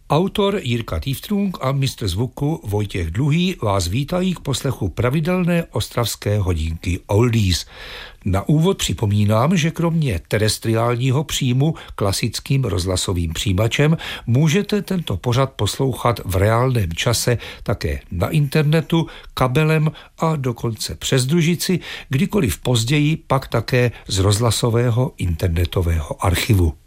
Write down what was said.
Autor Jirka Týftrung a mistr zvuku Vojtěch Dluhý vás vítají k poslechu pravidelné ostravské hodinky Oldies. Na úvod připomínám, že kromě terestriálního příjmu klasickým rozhlasovým přijímačem můžete tento pořad poslouchat v reálném čase také na internetu, kabelem a dokonce přes družici, kdykoliv později pak také z rozhlasového internetového archivu.